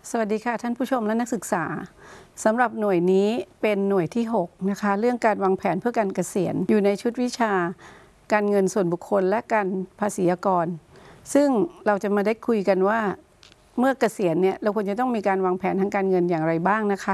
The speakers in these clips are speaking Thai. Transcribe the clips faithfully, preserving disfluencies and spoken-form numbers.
สวัสดีค่ะท่านผู้ชมและนักศึกษาสำหรับหน่วยนี้เป็นหน่วยที่หกนะคะเรื่องการวางแผนเพื่อการเกษียณอยู่ในชุดวิชาการเงินส่วนบุคคลและการภาษีอากรซึ่งเราจะมาได้คุยกันว่าเมื่อเกษียณเนี่ยเราควรจะต้องมีการวางแผนทางการเงินอย่างไรบ้างนะคะ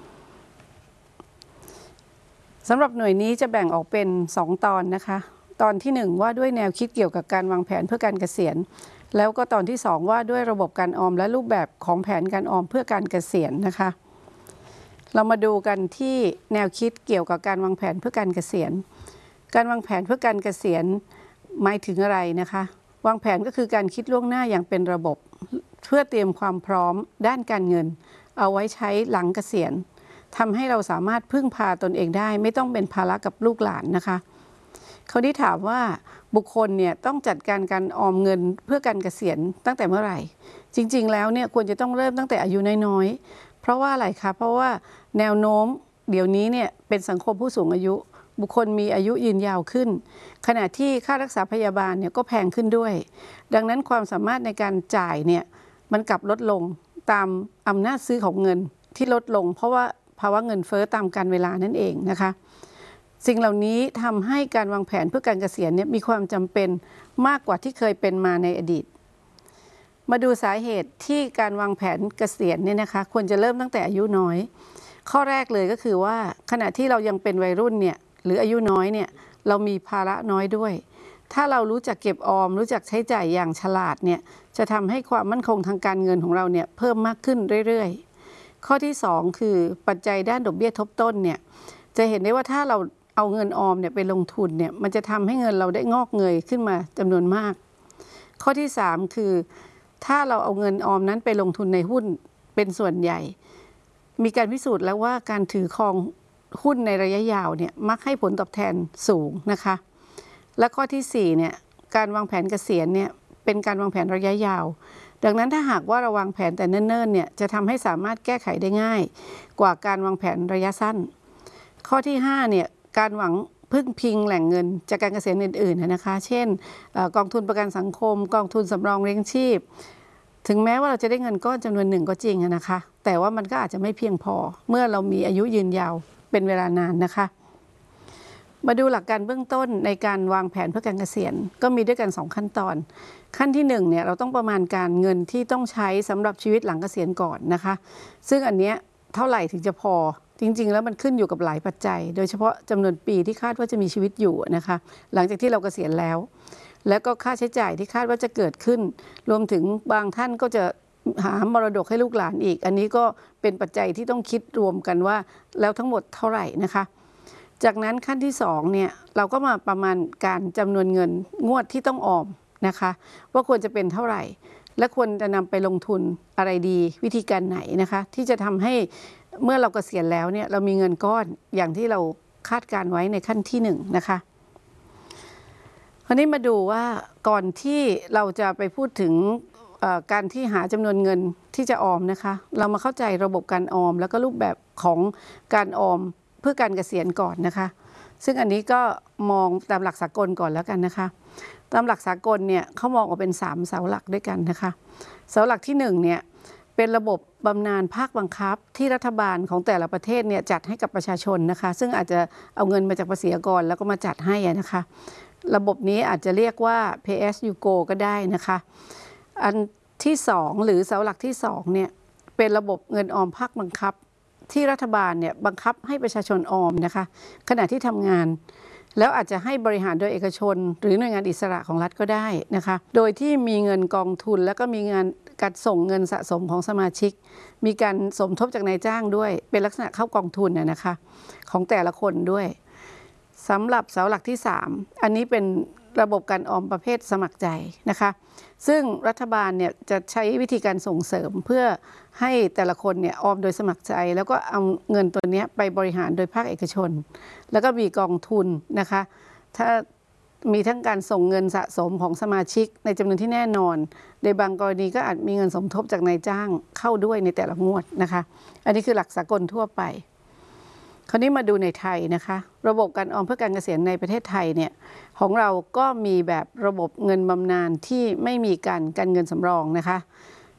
สำหรับหน่วยนี้จะแบ่งออกเป็นสองตอนนะคะตอนที่หนึ่งว่าด้วยแนวคิดเกี่ยวกับการวางแผนเพื่อการเกษียณแล้วก็ตอนที่สองว่าด้วยระบบการออมและรูปแบบของแผนการออมเพื่อการเกษียณนะคะเรามาดูกันที่แนวคิดเกี่ยวกับการวางแผนเพื่อการเกษียณการวางแผนเพื่อการเกษียณหมายถึงอะไรนะคะวางแผนก็คือการคิดล่วงหน้าอย่างเป็นระบบเพื่อเตรียมความพร้อมด้านการเงินเอาไว้ใช้หลังเกษียณทำให้เราสามารถพึ่งพาตนเองได้ไม่ต้องเป็นภาระกับลูกหลานนะคะเขาได้ถามว่าบุคคลเนี่ยต้องจัดการการออมเงินเพื่อการเกษียณตั้งแต่เมื่อไหร่จริงๆแล้วเนี่ยควรจะต้องเริ่มตั้งแต่อายุน้อยๆเพราะว่าอะไรคะเพราะว่าแนวโน้มเดี๋ยวนี้เนี่ยเป็นสังคมผู้สูงอายุบุคคลมีอายุยืนยาวขึ้นขณะที่ค่ารักษาพยาบาลเนี่ยก็แพงขึ้นด้วยดังนั้นความสามารถในการจ่ายเนี่ยมันกลับลดลงตามอำนาจซื้อของเงินที่ลดลงเพราะว่าภาวะเงินเฟ้อตามกาลเวลานั่นเองนะคะสิ่งเหล่านี้ทำให้การวางแผนเพื่อการเกษียณเนี่ยมีความจำเป็นมากกว่าที่เคยเป็นมาในอดีตมาดูสาเหตุที่การวางแผนเกษียณเนี่ยนะคะควรจะเริ่มตั้งแต่อายุน้อยข้อแรกเลยก็คือว่าขณะที่เรายังเป็นวัยรุ่นเนี่ยหรืออายุน้อยเนี่ยเรามีภาระน้อยด้วยถ้าเรารู้จักเก็บออมรู้จักใช้จ่ายอย่างฉลาดเนี่ยจะทำให้ความมั่นคงทางการเงินของเราเนี่ยเพิ่มมากขึ้นเรื่อยๆข้อที่สองคือปัจจัยด้านดอกเบี้ยทบต้นเนี่ยจะเห็นได้ว่าถ้าเราเอาเงินออมเนี่ยไปลงทุนเนี่ยมันจะทำให้เงินเราได้งอกเงยขึ้นมาจำนวนมากข้อที่สามคือถ้าเราเอาเงินออมนั้นไปลงทุนในหุ้นเป็นส่วนใหญ่มีการพิสูจน์แล้วว่าการถือครองหุ้นในระยะยาวเนี่ยมักให้ผลตอบแทนสูงนะคะและข้อที่สี่เนี่ยการวางแผนเกษียณเนี่ยเป็นการวางแผนระยะยาวดังนั้นถ้าหากว่าเราวางแผนแต่เนิ่นๆเนี่ยจะทำให้สามารถแก้ไขได้ง่ายกว่าการวางแผนระยะสั้นข้อที่ห้าเนี่ยการหวังพึ่งพิงแหล่งเงินจากการเกษียณอื่นๆนะคะเช่นกองทุนประกันสังคมกองทุนสำรองเลี้ยงชีพถึงแม้ว่าเราจะได้เงินก้อนจำนวนหนึ่งก็จริงนะคะแต่ว่ามันก็อาจจะไม่เพียงพอเมื่อเรามีอายุยืนยาวเป็นเวลานานนะคะมาดูหลักการเบื้องต้นในการวางแผนเพื่อการเกษียณก็มีด้วยกันสองขั้นตอนขั้นที่หนึ่งเนี่ยเราต้องประมาณการเงินที่ต้องใช้สำหรับชีวิตหลังเกษียณก่อนนะคะซึ่งอันเนี้ยเท่าไหร่ถึงจะพอจริงๆแล้วมันขึ้นอยู่กับหลายปัจจัยโดยเฉพาะจำนวนปีที่คาดว่าจะมีชีวิตอยู่นะคะหลังจากที่เราเกษียณแล้วแล้วก็ค่าใช้จ่ายที่คาดว่าจะเกิดขึ้นรวมถึงบางท่านก็จะหามรดกให้ลูกหลานอีกอันนี้ก็เป็นปัจจัยที่ต้องคิดรวมกันว่าแล้วทั้งหมดเท่าไหร่นะคะจากนั้นขั้นที่สองเนี่ยเราก็มาประมาณการจำนวนเงินงวดที่ต้องออมนะคะว่าควรจะเป็นเท่าไหร่และควรจะนำไปลงทุนอะไรดีวิธีการไหนนะคะที่จะทำให้เมื่อเราเกษียณแล้วเนี่ยเรามีเงินก้อนอย่างที่เราคาดการไว้ในขั้นที่หนึ่งนะคะคราวนี้มาดูว่าก่อนที่เราจะไปพูดถึงการที่หาจำนวนเงินที่จะออมนะคะเรามาเข้าใจระบบการออมแล้วก็รูปแบบของการออมเพื่อการเกษียณก่อนนะคะซึ่งอันนี้ก็มองตามหลักสากลก่อนแล้วกันนะคะตามหลักสากลเนี่ยเขามองออกเป็นสามเสาหลักด้วยกันนะคะเสาหลักที่หนึ่งเนี่ยเป็นระบบบำนาญภาคบังคับที่รัฐบาลของแต่ละประเทศเนี่ยจัดให้กับประชาชนนะคะซึ่งอาจจะเอาเงินมาจากภาษีอากรแล้วก็มาจัดให้นะคะระบบนี้อาจจะเรียกว่า pay as you go ก็ได้นะคะอันที่สองหรือเสาหลักที่สองเนี่ยเป็นระบบเงินออมภาคบังคับที่รัฐบาลเนี่ยบังคับให้ประชาชนออมนะคะขณะที่ทำงานแล้วอาจจะให้บริหารโดยเอกชนหรือหน่วยงานอิสระของรัฐก็ได้นะคะโดยที่มีเงินกองทุนแล้วก็มีงานการส่งเงินสะสมของสมาชิกมีการสมทบจากนายจ้างด้วยเป็นลักษณะเข้ากองทุนนะคะของแต่ละคนด้วยสำหรับเสาหลักที่สามอันนี้เป็นระบบการออมประเภทสมัครใจนะคะซึ่งรัฐบาลเนี่ยจะใช้วิธีการส่งเสริมเพื่อให้แต่ละคนเนี่ยออมโดยสมัครใจแล้วก็เอาเงินตัวนี้ไปบริหารโดยภาคเอกชนแล้วก็มีกองทุนนะคะถ้ามีทั้งการส่งเงินสะสมของสมาชิกในจำนวนที่แน่นอนในบางกรณีก็อาจมีเงินสมทบจากนายจ้างเข้าด้วยในแต่ละงวดนะคะอันนี้คือหลักสากลทั่วไปคราวนี้มาดูในไทยนะคะระบบการออมเพื่อการเกษียณในประเทศไทยเนี่ยของเราก็มีแบบระบบเงินบำนาญที่ไม่มีการการเงินสำรองนะคะ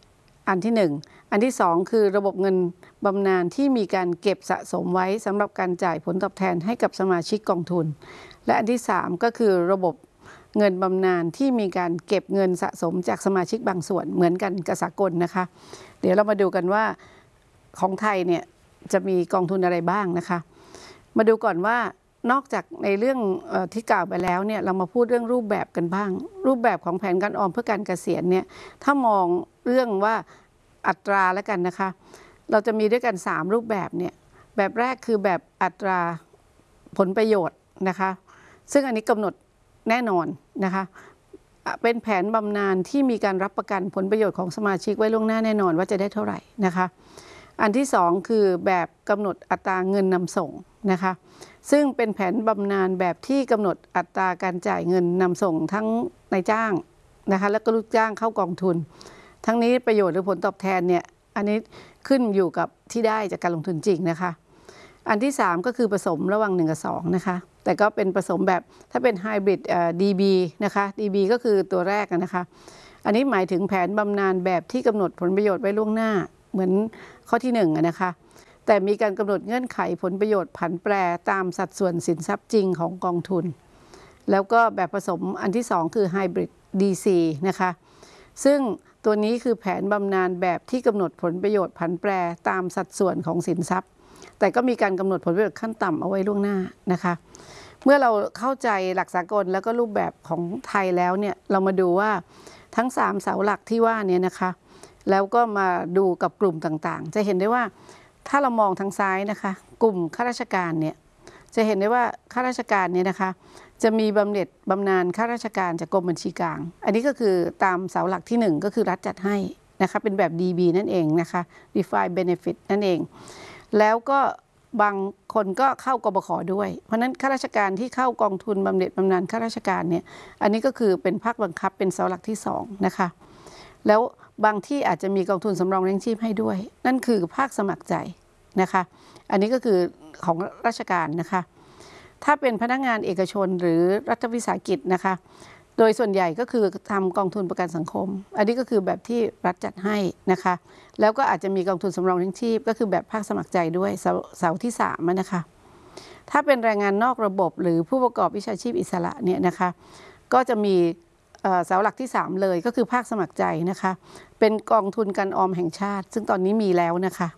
อันที่หนึ่งอันที่สองคือระบบเงินบำนาญที่มีการเก็บสะสมไว้สำหรับการจ่ายผลตอบแทนให้กับสมาชิกกองทุนและอันที่สามก็คือระบบเงินบำนาญที่มีการเก็บเงินสะสมจากสมาชิกบางส่วนเหมือนกันกับสากลนะคะเดี๋ยวเรามาดูกันว่าของไทยเนี่ยจะมีกองทุนอะไรบ้างนะคะมาดูก่อนว่านอกจากในเรื่องเอ่อที่กล่าวไปแล้วเนี่ยเรามาพูดเรื่องรูปแบบกันบ้างรูปแบบของแผนการออมเพื่อการเกษียณเนี่ยถ้ามองเรื่องว่าอัตราแล้วกันนะคะเราจะมีด้วยกันสามรูปแบบเนี่ยแบบแรกคือแบบอัตราผลประโยชน์นะคะซึ่งอันนี้กำหนดแน่นอนนะคะเป็นแผนบำนาญที่มีการรับประกันผลประโยชน์ของสมาชิกไว้ล่วงหน้าแน่นอนว่าจะได้เท่าไหร่นะคะอันที่สองคือแบบกำหนดอัตราเงินนำส่งนะคะซึ่งเป็นแผนบำนาญแบบที่กำหนดอัตราการจ่ายเงินนำส่งทั้งนายจ้างนะคะและก็ลูกจ้างเข้ากองทุนทั้งนี้ประโยชน์หรือผลตอบแทนเนี่ยอันนี้ขึ้นอยู่กับที่ได้จากการลงทุนจริงนะคะอันที่สามก็คือผสมระหว่างหนึ่งกับสองนะคะแต่ก็เป็นผสมแบบถ้าเป็นไฮบริด ดี บี นะคะ ดี บี ก็คือตัวแรกนะคะอันนี้หมายถึงแผนบำนาญแบบที่กำหนดผลประโยชน์ไว้ล่วงหน้าเหมือนข้อที่หนึ่งนะคะแต่มีการกำหนดเงื่อนไขผลประโยชน์ผันแปรตามสัดส่วนสินทรัพย์จริงของกองทุนแล้วก็แบบผสมอันที่สองคือไฮบริด ดี ซี นะคะซึ่งตัวนี้คือแผนบำนาญแบบที่กำหนดผลประโยชน์ผันแปรตามสัดส่วนของสินทรัพย์แต่ก็มีการกำหนดผลประโยชน์ขั้นต่ำเอาไว้ล่วงหน้านะคะเมื่อเราเข้าใจหลักสากลแล้วก็รูปแบบของไทยแล้วเนี่ยเรามาดูว่าทั้งสามเสาหลักที่ว่านี้นะคะแล้วก็มาดูกับกลุ่มต่างๆจะเห็นได้ว่าถ้าเรามองทางซ้ายนะคะกลุ่มข้าราชการเนี่ยจะเห็นได้ว่าข้าราชการเนี่ยนะคะจะมีบำเหน็จบำนาญข้าราชการจากกรมบัญชีกลางอันนี้ก็คือตามเสาหลักที่หนึ่งก็คือรัฐจัดให้นะคะเป็นแบบ ดี บี นั่นเองนะคะ Defined Benefit นั่นเองแล้วก็บางคนก็เข้ากบข.ด้วยเพราะนั้นข้าราชการที่เข้ากองทุนบำเหน็จบำนาญข้าราชการเนี่ยอันนี้ก็คือเป็นภาคบังคับเป็นเสาหลักที่สองนะคะแล้วบางที่อาจจะมีกองทุนสำรองเลี้ยงชีพให้ด้วยนั่นคือภาคสมัครใจนะคะอันนี้ก็คือของราชการนะคะถ้าเป็นพนักงานเอกชนหรือรัฐวิสาหกิจนะคะโดยส่วนใหญ่ก็คือทำกองทุนประกันสังคมอันนี้ก็คือแบบที่รัฐจัดให้นะคะแล้วก็อาจจะมีกองทุนสำรองเลี้ยงชีพก็คือแบบภาคสมัครใจด้วยเสาเสาที่สามนะคะถ้าเป็นแรงงานนอกระบบหรือผู้ประกอบวิชาชีพอิสระเนี่ยนะคะก็จะมีเสาหลักที่สามเลยก็คือภาคสมัครใจนะคะเป็นกองทุนการออมแห่งชาติซึ่งตอนนี้มีแล้วนะคะ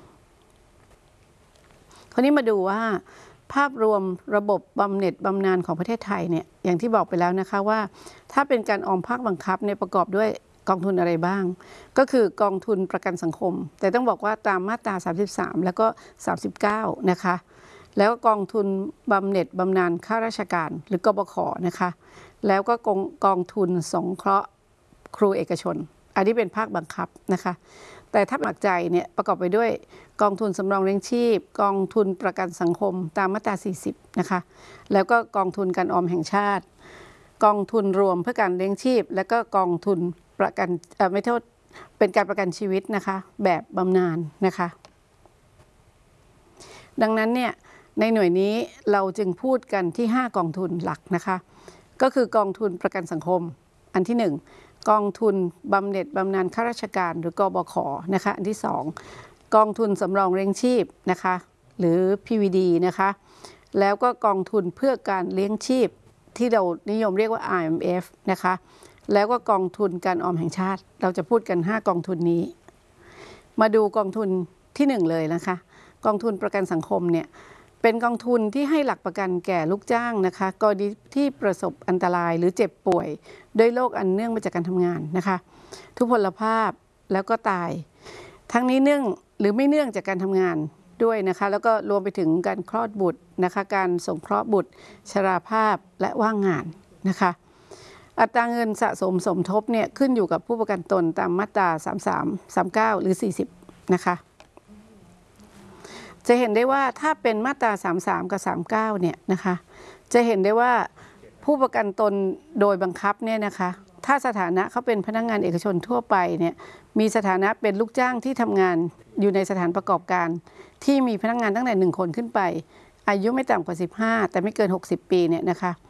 คราวนี้มาดูว่าภาพรวมระบบบำเหน็จบำนาญของประเทศไทยเนี่ยอย่างที่บอกไปแล้วนะคะว่าถ้าเป็นการออมภาคบังคับเนี่ยประกอบด้วยกองทุนอะไรบ้างก็คือกองทุนประกันสังคมแต่ต้องบอกว่าตามมาตราสามสิบสามแล้วก็สามสิบเก้านะคะแล้วก็กองทุนบำเหน็จบำนาญข้าราชการหรือกบข.นะคะแล้วก็กองกองทุนสงเคราะห์ครูเอกชนอันนี้เป็นภาคบังคับนะคะแต่ถ้าสมัครใจเนี่ยประกอบไปด้วยกองทุนสำรองเลี้ยงชีพกองทุนประกันสังคมตามมาตราสี่สิบนะคะแล้วก็กองทุนการออมแห่งชาติกองทุนรวมเพื่อการเลี้ยงชีพและก็กองทุนประกันเอ่อไม่โทษเป็นการประกันชีวิตนะคะแบบบำนาญนะคะดังนั้นเนี่ยในหน่วยนี้เราจึงพูดกันที่ห้ากองทุนหลักนะคะก็คือกองทุนประกันสังคมอันที่หนึ่งกองทุนบำเหน็จบำนาญข้าราชการหรือกบข.นะคะอันที่สองกองทุนสำรองเลี้ยงชีพนะคะหรือ พี วี ดี นะคะแล้วก็กองทุนเพื่อการเลี้ยงชีพที่เรานิยมเรียกว่า อาร์ เอ็ม เอฟ นะคะแล้วก็กองทุนการออมแห่งชาติเราจะพูดกันห้ากองทุนนี้มาดูกองทุนที่หนึ่งเลยนะคะกองทุนประกันสังคมเนี่ยเป็นกองทุนที่ให้หลักประกันแก่ลูกจ้างนะคะกรณีที่ประสบอันตรายหรือเจ็บป่วยด้วยโรคอันเนื่องมาจากการทำงานนะคะทุพพลภาพแล้วก็ตายทั้งนี้เนื่องหรือไม่เนื่องจากการทำงานด้วยนะคะแล้วก็รวมไปถึงการคลอดบุตรนะคะการสงเคราะห์บุตรชราภาพและว่างงานนะคะอัตราเงินสะสมสมทบเนี่ยขึ้นอยู่กับผู้ประกันตนตามมาตราสามสิบสาม สามสิบเก้าหรือสี่สิบนะคะจะเห็นได้ว่าถ้าเป็นมาตราสามสิบสามกับสามสิบเก้าเนี่ยนะคะจะเห็นได้ว่าผู้ประกันตนโดยบังคับเนี่ยนะคะถ้าสถานะเขาเป็นพนักงานเอกชนทั่วไปเนี่ยมีสถานะเป็นลูกจ้างที่ทำงานอยู่ในสถานประกอบการที่มีพนักงานตั้งแต่หนึ่งคนขึ้นไปอายุไม่ต่ำกว่าสิบห้าแต่ไม่เกินหกสิบปีเนี่ยนะคะ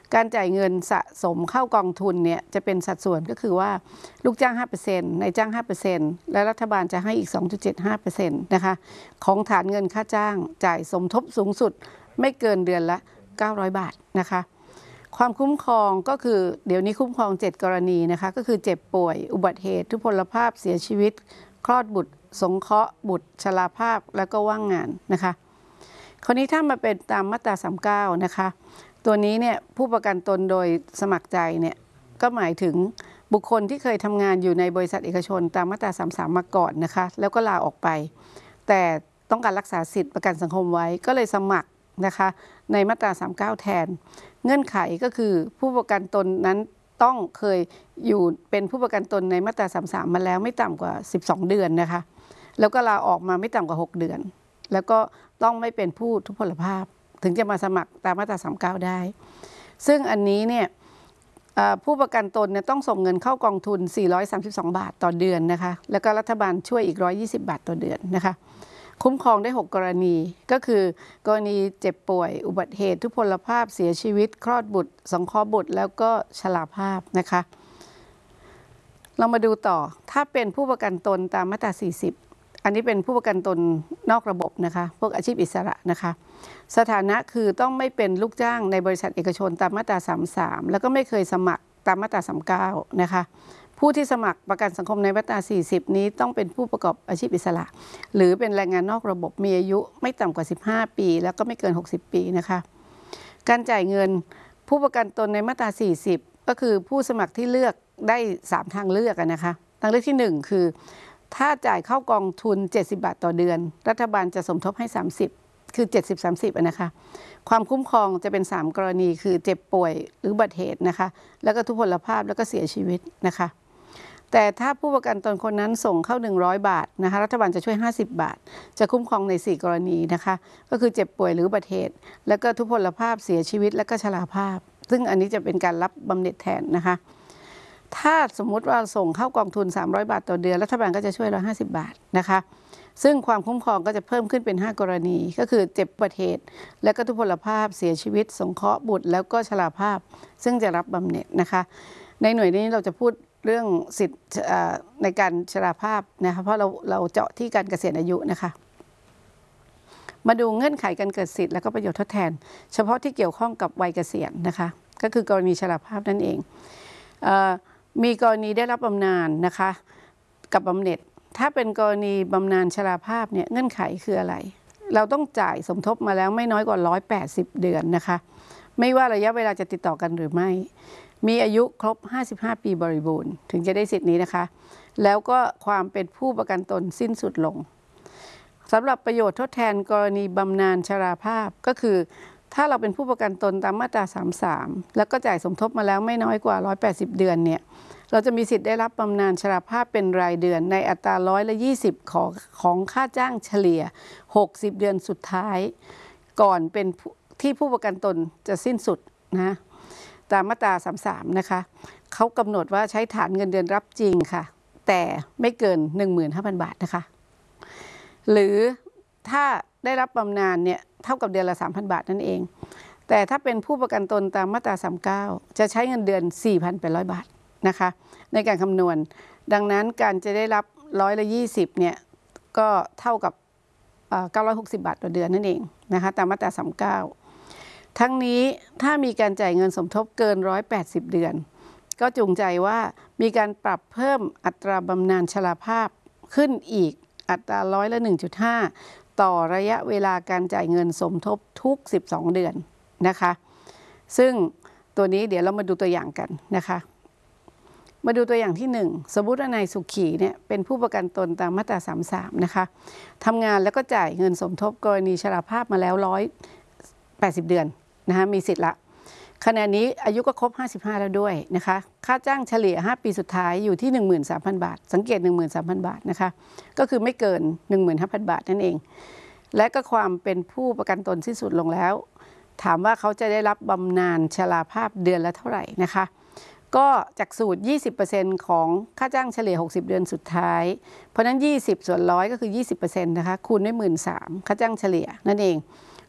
การจ่ายเงินสะสมเข้ากองทุนเนี่ยจะเป็นสัดส่วนก็คือว่าลูกจ้าง ห้าเปอร์เซ็นต์ นายจ้าง ห้าเปอร์เซ็นต์ และรัฐบาลจะให้อีก สองจุดเจ็ดห้าเปอร์เซ็นต์ นะคะของฐานเงินค่าจ้างจ่ายสมทบสูงสุดไม่เกินเดือนละเก้าร้อยบาทนะคะความคุ้มครองก็คือเดี๋ยวนี้คุ้มครองเจ็ดกรณีนะคะก็คือเจ็บป่วยอุบัติเหตุทุพพลภาพเสียชีวิตคลอดบุตรสงเคราะห์บุตรชราภาพแล้วก็ว่างงานนะคะคราวนี้ถ้ามาเป็นตามมาตราสามสิบเก้านะคะตัวนี้เนี่ยผู้ประกันตนโดยสมัครใจเนี่ยก็หมายถึงบุคคลที่เคยทำงานอยู่ในบริษัทเอกชนตามมาตราสามสิบสามมาก่อนนะคะแล้วก็ลาออกไปแต่ต้องการรักษาสิทธิประกันสังคมไว้ก็เลยสมัครนะคะในมาตราสามสิบเก้าแทนเงื่อนไขก็คือผู้ประกันตนนั้นต้องเคยอยู่เป็นผู้ประกันตนในมาตราสามสิบสามมาแล้วไม่ต่ำกว่าสิบสองเดือนนะคะแล้วก็ลาออกมาไม่ต่ำกว่าหกเดือนแล้วก็ต้องไม่เป็นผู้ทุพพลภาพถึงจะมาสมัครตามมาตราสามสิบเก้าได้ซึ่งอันนี้เนี่ยผู้ประกันตนเนี่ยต้องส่งเงินเข้ากองทุนสี่ร้อยสามสิบสองบาทต่อเดือนนะคะแล้วก็รัฐบาลช่วยอีกหนึ่งร้อยยี่สิบบาทต่อเดือนนะคะคุ้มครองได้หกกรณีก็คือกรณีเจ็บป่วยอุบัติเหตุทุพพลภาพเสียชีวิตคลอดบุตรสงเคราะห์บุตรแล้วก็ชราภาพนะคะเรามาดูต่อถ้าเป็นผู้ประกันตนตามมาตราสี่สิบอันนี้เป็นผู้ประกันตนนอกระบบนะคะพวกอาชีพอิสระนะคะสถานะคือต้องไม่เป็นลูกจ้างในบริษัทเอกชนตามมาตราสามสิบสามแล้วก็ไม่เคยสมัครตามมาตราสามสิบเก้านะคะผู้ที่สมัครประกันสังคมในมาตราสี่สิบนี้ต้องเป็นผู้ประกอบอาชีพอิสระหรือเป็นแรงงานนอกระบบมีอายุไม่ต่ำกว่าสิบห้าปีแล้วก็ไม่เกินหกสิบปีนะคะการจ่ายเงินผู้ประกันตนในมาตราสี่สิบก็คือผู้สมัครที่เลือกได้สามทางเลือกนะคะทางเลือกที่หนึ่งคือถ้าจ่ายเข้ากองทุนเจ็ดสิบบาทต่อเดือนรัฐบาลจะสมทบให้สามสิบคือเจ็ดสิบ สามสิบนะคะความคุ้มครองจะเป็นสามกรณีคือเจ็บป่วยหรืออุบัติเหตุนะคะแล้วก็ทุพพลภาพแล้วก็เสียชีวิตนะคะแต่ถ้าผู้ประกันตนคนนั้นส่งเข้าหนึ่งร้อยบาทนะคะรัฐบาลจะช่วยห้าสิบบาทจะคุ้มครองในสี่กรณีนะคะก็คือเจ็บป่วยหรืออุบัติเหตุแล้วก็ทุพพลภาพเสียชีวิตแล้วก็ชราภาพซึ่งอันนี้จะเป็นการรับบำเหน็จแทนนะคะถ้าสมมุติว่าส่งเข้ากองทุนสามร้อยบาทต่อเดือนรัฐบาลก็จะช่วยหนึ่งร้อยห้าสิบบาทนะคะซึ่งความคุ้มครองก็จะเพิ่มขึ้นเป็นห้ากรณีก็คือเจ็บอุบัติเหตุและก็ทุพพลภาพเสียชีวิตสงเคราะห์บุตรแล้วก็ชราภาพซึ่งจะรับบำเหน็จนะคะในหน่วยนี้เราจะพูดเรื่องสิทธิ์ในการชราภาพนะคะเพราะเราเราเจาะที่การเกษียณอายุนะคะมาดูเงื่อนไขการเกิดสิทธิ์และก็ประโยชน์ทดแทนเฉพาะที่เกี่ยวข้องกับวัยเกษียณนะคะก็คือกรณีชราภาพนั่นเองมีกรณีได้รับบำนาญนะคะกับบำเหน็จถ้าเป็นกรณีบำนาญชราภาพเนี่ยเงื่อนไขคืออะไรเราต้องจ่ายสมทบมาแล้วไม่น้อยกว่าหนึ่งร้อยแปดสิบเดือนนะคะไม่ว่าระยะเวลาจะติดต่อกันหรือไม่มีอายุครบห้าสิบห้าปีบริบูรณ์ถึงจะได้สิทธินี้นะคะแล้วก็ความเป็นผู้ประกันตนสิ้นสุดลงสำหรับประโยชน์ทดแทนกรณีบำนาญชราภาพก็คือถ้าเราเป็นผู้ประกันตนตามมาตราสามสิบสามแล้วก็จ่ายสมทบมาแล้วไม่น้อยกว่าหนึ่งร้อยแปดสิบเดือนเนี่ยเราจะมีสิทธิ์ได้รับบำนาญชราภาพเป็นรายเดือนในอัตราร้อยละยี่สิบของของค่าจ้างเฉลี่ยหกสิบเดือนสุดท้ายก่อนเป็นที่ผู้ประกันตนจะสิ้นสุดนะตามมาตราสามสิบสามนะคะเขากำหนดว่าใช้ฐานเงินเดือนรับจริงค่ะแต่ไม่เกิน หนึ่งหมื่นห้าพัน บาทนะคะหรือถ้าได้รับบำนาญเนี่ยเท่ากับเดือนละ สามพัน บาทนั่นเองแต่ถ้าเป็นผู้ประกันตนตามมาตราสามสิบเก้าจะใช้เงินเดือน สี่พันแปดร้อย บาทนะคะในการคำนวณดังนั้นการจะได้รับร้อยละยี่สิบเนี่ยก็เท่ากับเก้าร้อยหกสิบบาทต่อเดือนนั่นเองนะคะตามมาตราสามสิบเก้าทั้งนี้ถ้ามีการจ่ายเงินสมทบเกินหนึ่งร้อยแปดสิบเดือนก็จูงใจว่ามีการปรับเพิ่มอัตราบำนาญชราภาพขึ้นอีกอัตราร้อยละ หนึ่งจุดห้า ต่อระยะเวลาการจ่ายเงินสมทบทุกสิบสองเดือนนะคะซึ่งตัวนี้เดี๋ยวเรามาดูตัวอย่างกันนะคะมาดูตัวอย่างที่หนึ่งสมมุติว่านายสุขีเนี่ยเป็นผู้ประกันตนตามมาตราสามสิบสามนะคะทำงานแล้วก็จ่ายเงินสมทบกรณีชราภาพมาแล้วหนึ่งร้อยแปดสิบเดือนนะคะมีสิทธิ์ละขณะนี้อายุก็ครบห้าสิบห้าแล้วด้วยนะคะค่าจ้างเฉลี่ยห้าปีสุดท้ายอยู่ที่ หนึ่งหมื่นสามพัน บาทสังเกต หนึ่งหมื่นสามพัน บาทนะคะก็คือไม่เกิน หนึ่งหมื่นห้าพัน บาทนั่นเองและก็ความเป็นผู้ประกันตนสิ้นสุดลงแล้วถามว่าเขาจะได้รับบำนาญชราภาพเดือนละเท่าไหร่นะคะก็จากสูตร ยี่สิบเปอร์เซ็นต์ ของค่าจ้างเฉลี่ยหกสิบเดือนสุดท้ายเพราะนั้นยี่สิบส่วนร้อยก็คือ ยี่สิบเปอร์เซ็นต์ นะคะคูณด้วย หนึ่งหมื่นสามพัน ค่าจ้างเฉลี่ยนั่นเอง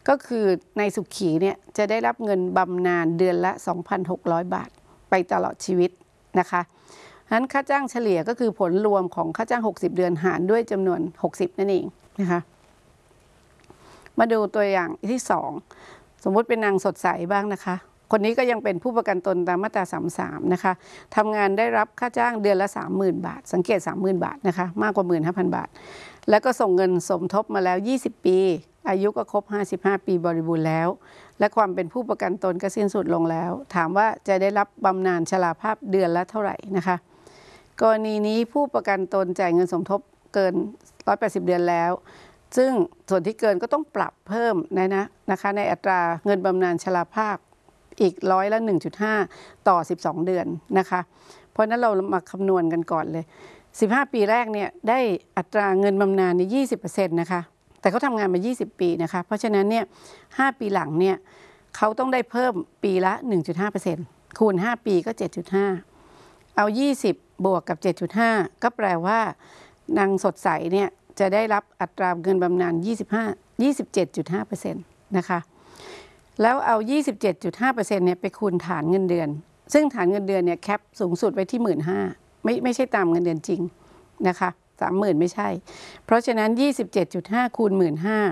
ก็คือในสุขีเนี่ยจะได้รับเงินบำนาญเดือนละ สองพันหกร้อย บาทไปตลอดชีวิตนะคะฉะนั้นค่าจ้างเฉลี่ยก็คือผลรวมของค่าจ้างหกสิบเดือนหารด้วยจำนวนหกสิบนั่นเองนะคะมาดูตัวอย่างที่สองสมมุติเป็นนางสดใสบ้างนะคะคนนี้ก็ยังเป็นผู้ประกันตนตามมาตราสามสิบสามนะคะทำงานได้รับค่าจ้างเดือนละ สามหมื่น บาทสังเกต สามหมื่น บาทนะคะมากกว่า หนึ่งหมื่นห้าพัน บาทแล้วก็ส่งเงินสมทบมาแล้วยี่สิบปีอายุก็ครบห้าสิบห้าปีบริบูรณ์แล้วและความเป็นผู้ประกันตนก็สิ้นสุดลงแล้วถามว่าจะได้รับบำนาญชราภาพเดือนละเท่าไหร่นะคะกรณีนี้ผู้ประกันตนจ่ายเงินสมทบเกินหนึ่งร้อยแปดสิบเดือนแล้วซึ่งส่วนที่เกินก็ต้องปรับเพิ่มนะนะนะคะในอัตราเงินบำนาญชราภาพอีกร้อยละ หนึ่งจุดห้า ต่อสิบสองเดือนนะคะเพราะนั้นเรามาคำนวณกันก่อนเลยสิบห้าปีแรกเนี่ยได้อัตราเงินบำนาญใน ยี่สิบเปอร์เซ็นต์ นะคะแต่เขาทำงานมายี่สิบปีนะคะเพราะฉะนั้นเนี่ยห้าปีหลังเนี่ยเขาต้องได้เพิ่มปีละ หนึ่งจุดห้าเปอร์เซ็นต์ คูณห้าปีก็ เจ็ดจุดห้า เอายี่สิบบวกกับ เจ็ดจุดห้า ก็แปลว่านางสดใสเนี่ยจะได้รับอัตราเงินบำนาญยี่สิบห้า ยี่สิบเจ็ดจุดห้าเปอร์เซ็นต์ นะคะแล้วเอา ยี่สิบเจ็ดจุดห้าเปอร์เซ็นต์ เนี่ยไปคูณฐานเงินเดือนซึ่งฐานเงินเดือนเนี่ยแคปสูงสุดไว้ที่ หนึ่งหมื่นห้าพัน ไม่ไม่ใช่ตามเงินเดือนจริงนะคะ สามหมื่น ไม่ใช่เพราะฉะนั้น ยี่สิบเจ็ดจุดห้า คูณ หนึ่งหมื่นห้าพัน